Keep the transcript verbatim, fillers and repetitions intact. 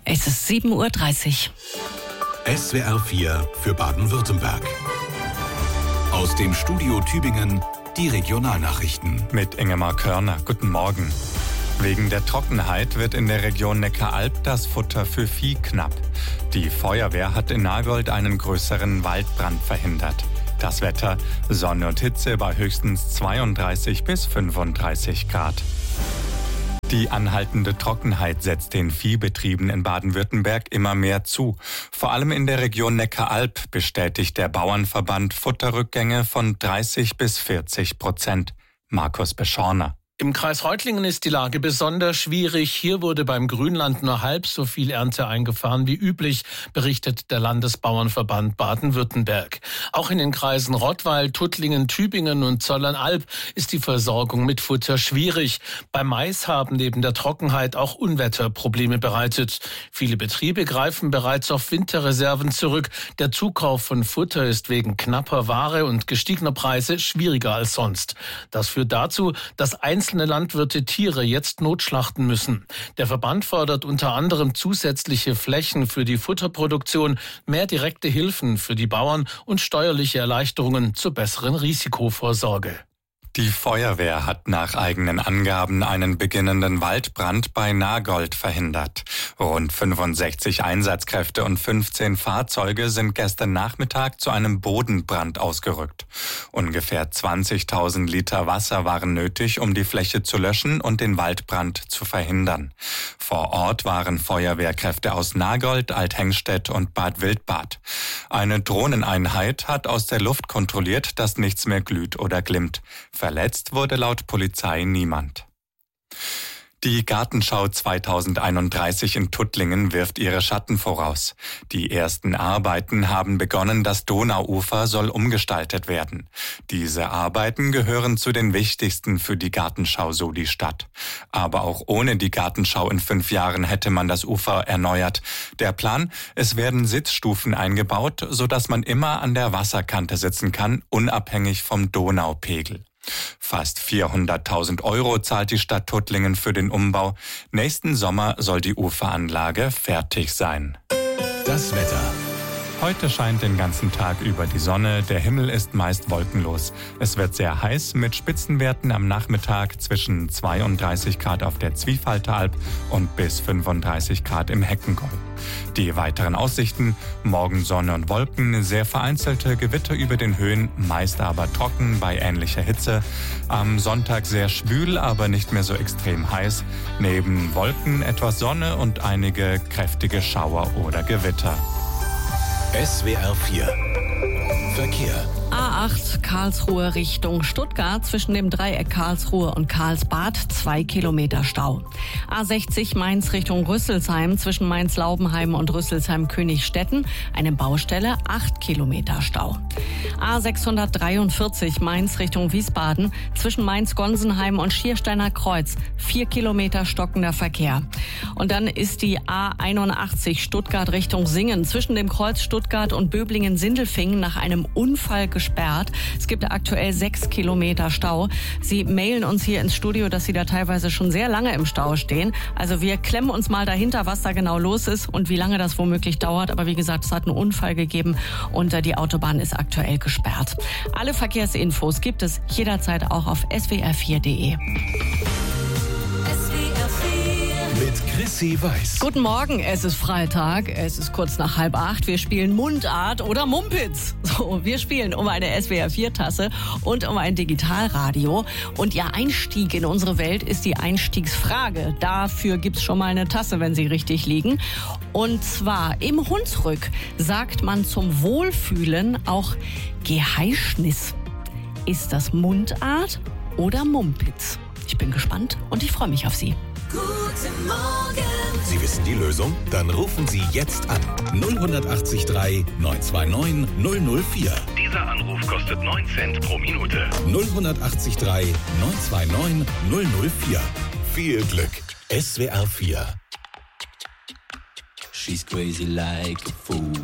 Es ist sieben Uhr dreißig. S W R vier für Baden-Württemberg. Aus dem Studio Tübingen die Regionalnachrichten. Mit Ingemar Körner. Guten Morgen. Wegen der Trockenheit wird in der Region Neckaralb das Futter für Vieh knapp. Die Feuerwehr hat in Nagold einen größeren Waldbrand verhindert. Das Wetter: Sonne und Hitze bei höchstens zweiunddreißig bis fünfunddreißig Grad. Die anhaltende Trockenheit setzt den Viehbetrieben in Baden-Württemberg immer mehr zu. Vor allem in der Region Neckaralb bestätigt der Bauernverband Futterrückgänge von dreißig bis vierzig Prozent. Markus Beschorner. Im Kreis Reutlingen ist die Lage besonders schwierig. Hier wurde beim Grünland nur halb so viel Ernte eingefahren wie üblich, berichtet der Landesbauernverband Baden-Württemberg. Auch in den Kreisen Rottweil, Tuttlingen, Tübingen und Zollernalb ist die Versorgung mit Futter schwierig. Beim Mais haben neben der Trockenheit auch Unwetter Probleme bereitet. Viele Betriebe greifen bereits auf Winterreserven zurück. Der Zukauf von Futter ist wegen knapper Ware und gestiegener Preise schwieriger als sonst. Das führt dazu, dass einzelne Einzelne Landwirte Tiere jetzt notschlachten müssen. Der Verband fordert unter anderem zusätzliche Flächen für die Futterproduktion, mehr direkte Hilfen für die Bauern und steuerliche Erleichterungen zur besseren Risikovorsorge. Die Feuerwehr hat nach eigenen Angaben einen beginnenden Waldbrand bei Nagold verhindert. Rund fünfundsechzig Einsatzkräfte und fünfzehn Fahrzeuge sind gestern Nachmittag zu einem Bodenbrand ausgerückt. Ungefähr zwanzigtausend Liter Wasser waren nötig, um die Fläche zu löschen und den Waldbrand zu verhindern. Vor Ort waren Feuerwehrkräfte aus Nagold, Althengstedt und Bad Wildbad. Eine Drohneneinheit hat aus der Luft kontrolliert, dass nichts mehr glüht oder glimmt. Verletzt wurde laut Polizei niemand. Die Gartenschau zweitausendeinunddreißig in Tuttlingen wirft ihre Schatten voraus. Die ersten Arbeiten haben begonnen, das Donauufer soll umgestaltet werden. Diese Arbeiten gehören zu den wichtigsten für die Gartenschau, so die Stadt. Aber auch ohne die Gartenschau in fünf Jahren hätte man das Ufer erneuert. Der Plan: Es werden Sitzstufen eingebaut, sodass man immer an der Wasserkante sitzen kann, unabhängig vom Donaupegel. Fast vierhunderttausend Euro zahlt die Stadt Tuttlingen für den Umbau. Nächsten Sommer soll die Uferanlage fertig sein. Das Wetter. Heute scheint den ganzen Tag über die Sonne, der Himmel ist meist wolkenlos. Es wird sehr heiß mit Spitzenwerten am Nachmittag zwischen zweiunddreißig Grad auf der Zwiefalteralb und bis fünfunddreißig Grad im Heckengäu. Die weiteren Aussichten: morgen Sonne und Wolken, sehr vereinzelte Gewitter über den Höhen, meist aber trocken bei ähnlicher Hitze. Am Sonntag sehr schwül, aber nicht mehr so extrem heiß. Neben Wolken etwas Sonne und einige kräftige Schauer oder Gewitter. S W R vier Verkehr. A acht Karlsruhe Richtung Stuttgart zwischen dem Dreieck Karlsruhe und Karlsbad zwei Kilometer Stau. A sechzig Mainz Richtung Rüsselsheim zwischen Mainz-Laubenheim und Rüsselsheim-Königstetten eine Baustelle, acht Kilometer Stau. A sechshundertdreiundvierzig Mainz Richtung Wiesbaden zwischen Mainz-Gonsenheim und Schiersteiner Kreuz vier Kilometer stockender Verkehr. Und dann ist die A einundachtzig Stuttgart Richtung Singen zwischen dem Kreuz Stuttgart und Böblingen-Sindelfingen nach einem Unfall gesperrt. Es gibt aktuell sechs Kilometer Stau. Sie mailen uns hier ins Studio, dass Sie da teilweise schon sehr lange im Stau stehen. Also wir klemmen uns mal dahinter, was da genau los ist und wie lange das womöglich dauert. Aber wie gesagt, es hat einen Unfall gegeben und die Autobahn ist aktuell gesperrt. Alle Verkehrsinfos gibt es jederzeit auch auf S W R vier Punkt de. Mit Chrissy Weiß. Guten Morgen, es ist Freitag, es ist kurz nach halb acht. Wir spielen Mundart oder Mumpitz. So, wir spielen um eine S W R vier Tasse und um ein Digitalradio. Und Ihr Einstieg in unsere Welt ist die Einstiegsfrage. Dafür gibt's schon mal eine Tasse, wenn Sie richtig liegen. Und zwar im Hunsrück sagt man zum Wohlfühlen auch Geheischnis. Ist das Mundart oder Mumpitz? Ich bin gespannt und ich freue mich auf Sie. Guten Morgen! Sie wissen die Lösung? Dann rufen Sie jetzt an. null acht drei neun zwei neun null null vier. Dieser Anruf kostet neun Cent pro Minute. null acht drei neun zwei neun null null vier. Viel Glück. S W R vier. She's crazy like a fool.